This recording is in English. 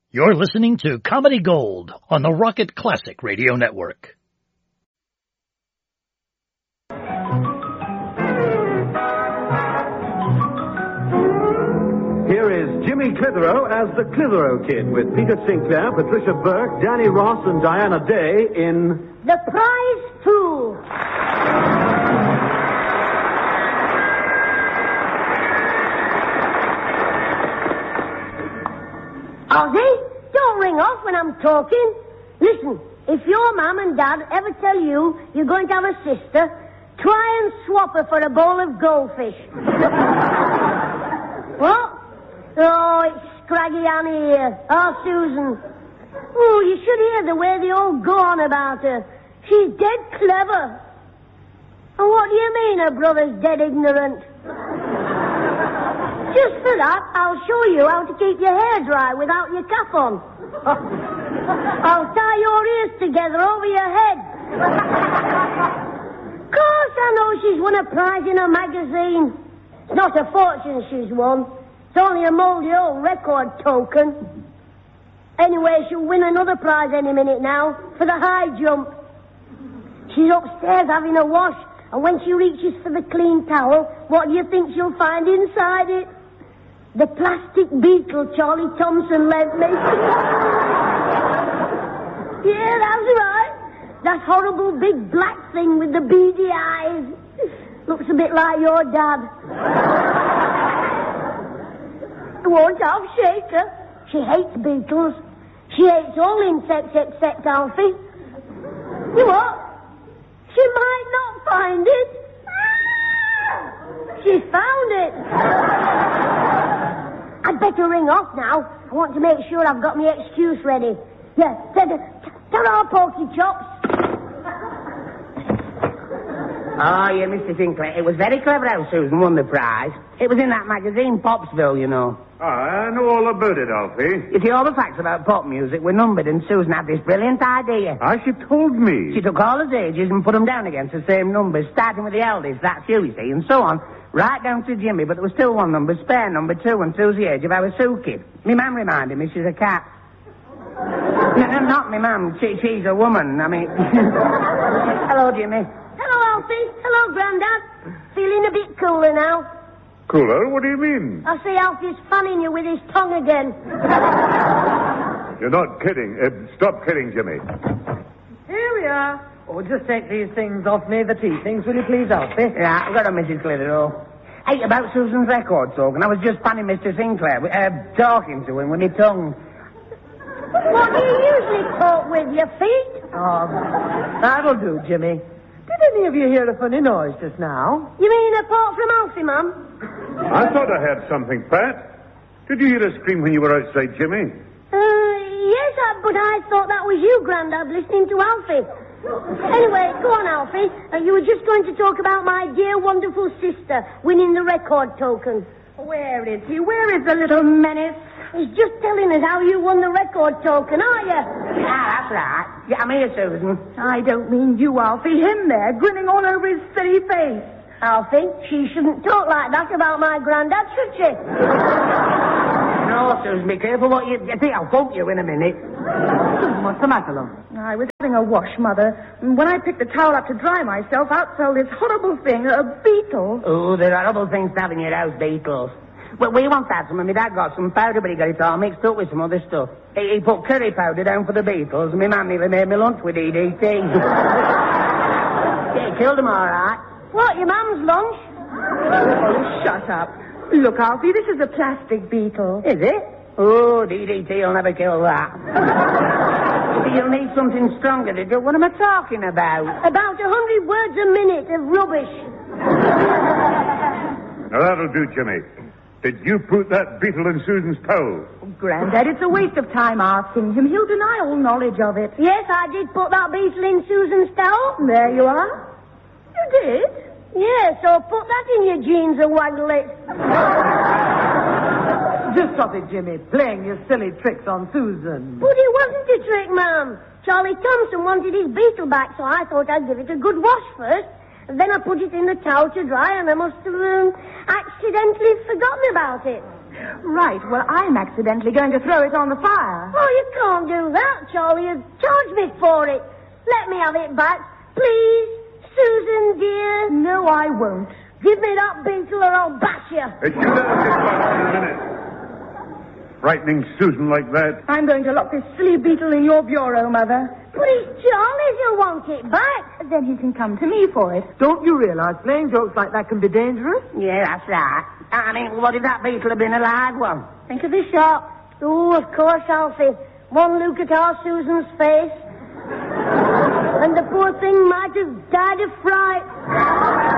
You're listening to Comedy Gold on the Rocket Classic Radio Network. Here is Jimmy Clitheroe as the Clitheroe Kid with Peter Sinclair, Patricia Burke, Danny Ross, and Diana Day in The Prize Fool. Ozzy, don't ring off when I'm talking. Listen, if your mum and dad ever tell you you're going to have a sister, try and swap her for a bowl of goldfish. What? Oh, it's Scraggy Annie here. Oh, Susan. Oh, you should hear the way they all go on about her. She's dead clever. And what do you mean her brother's dead ignorant? Just for that, I'll show you how to keep your hair dry without your cap on. I'll tie your ears together over your head. Of course I know she's won a prize in a magazine. It's not a fortune she's won. It's only a mouldy old record token. Anyway, she'll win another prize any minute now for the high jump. She's upstairs having a wash, and when she reaches for the clean towel, what do you think she'll find inside it? The plastic beetle Charlie Thompson lent me. Yeah, that's right. That horrible big black thing with the beady eyes. Looks a bit like your dad. Won't Alf shake her? She hates beetles. She hates all insects except Alfie. You what? She might not find it. She found it. I'd better ring off now. I want to make sure I've got my excuse ready. Yeah, ta-ra, Porky Chops. Oh, yeah, Mr. Sinclair. It was very clever how Susan won the prize. It was in that magazine, Popsville, you know. Oh, I know all about it, Alfie. You see, all the facts about pop music were numbered, and Susan had this brilliant idea. She told me. She took all his ages and put them down against the same numbers, starting with the eldest, that's you see, and so on, right down to Jimmy, but there was still one number, spare number 2, and 2's the age of our Sue kid. Me mum reminded me she's a cat. No, not me mum. She's a woman. I mean... Hello, Jimmy. Hello, Alfie. Hello, Grandad. Feeling a bit cooler now. Cooler? What do you mean? I see Alfie's fanning you with his tongue again. You're not kidding. Stop kidding, Jimmy. Here we are. Oh, just take these things off me, the tea things, will you please, Alfie? Yeah, I've got a Mrs. Clitheroe. Hey, about Susan's record token, I was just fanning Mr. Sinclair, talking to him with my tongue. What do you usually talk with, your feet? Oh, that'll do, Jimmy. Did any of you hear a funny noise just now? You mean apart from Alfie, Mum? I thought I heard something, Pat. Did you hear a scream when you were outside, Jimmy? Yes, but I thought that was you, Grandad, listening to Alfie. Anyway, go on, Alfie. You were just going to talk about my dear, wonderful sister winning the record token. Where is he? Where is the little menace? He's just telling us how you won the record token, are you? Yeah, that's right. Yeah, I'm here, Susan. I don't mean you, Alfie. Him there, grinning all over his silly face. Alfie, she shouldn't talk like that about my Grandad, should she? No, Susan, be careful what you think. I'll phone you in a minute. What's the matter, love? I was having a wash, Mother. And when I picked the towel up to dry myself, out fell this horrible thing, a beetle. Oh, there are horrible things to have in your house, beetles. Well, we once had some, and my dad got some powder, but he got it all mixed up with some other stuff. He put curry powder down for the beetles, and my mum nearly made me lunch with DDT. Yeah, he killed them all right. What, your mum's lunch? Oh, shut up. Look, Alfie, this is a plastic beetle. Is it? Oh, DDT will never kill that. You'll need something stronger to do. What am I talking about? About 100 words a minute of rubbish. Now, that'll do, Jimmy. Did you put that beetle in Susan's towel? Oh, Grandad, it's a waste of time asking him. He'll deny all knowledge of it. Yes, I did put that beetle in Susan's towel. There you are. You did? Yeah, so put that in your jeans and waggle it. Just stop it, Jimmy, playing your silly tricks on Susan. But it wasn't a trick, Mum. Charlie Thompson wanted his beetle back, so I thought I'd give it a good wash first. And then I put it in the towel to dry, and I must have accidentally forgotten about it. Right, well, I'm accidentally going to throw it on the fire. Oh, you can't do that, Charlie. You charged me for it. Let me have it back, please. Susan, dear. No, I won't. Give me that beetle or I'll bash you. Hey, shoot out of this box in a minute. Frightening Susan like that. I'm going to lock this silly beetle in your bureau, Mother. But it's Charlie's who wants it back. Then he can come to me for it. Don't you realize playing jokes like that can be dangerous? Yeah, that's right. I mean, what if that beetle had been a live one? Think of the shot. Oh, of course, Alfie. One look at our Susan's face. And the poor thing might have died of fright.